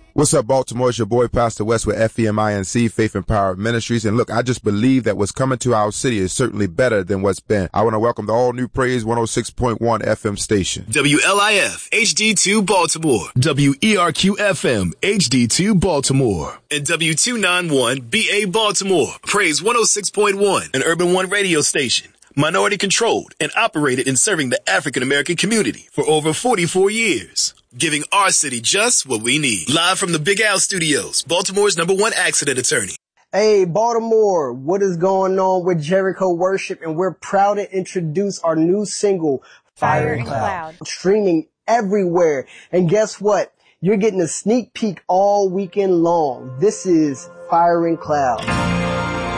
What's up, Baltimore? It's your boy, Pastor West with FEMINC, Faith and Power Ministries. And look, I just believe that what's coming to our city is certainly better than what's been. I want to welcome the all-new Praise 106.1 FM station. WLIF HD2 Baltimore. WERQ FM HD2 Baltimore. And W291 BA Baltimore. Praise 106.1, an Urban One radio station. Minority controlled and operated in serving the African American community for over 44 years. Giving our city just what we need. Live from the Big Al Studios, Baltimore's #1 accident attorney. Hey, Baltimore, what is going on with Jericho Worship? And we're proud to introduce our new single, Fire and Cloud. Streaming everywhere. And guess what? You're getting a sneak peek all weekend long. This is Fire and Cloud.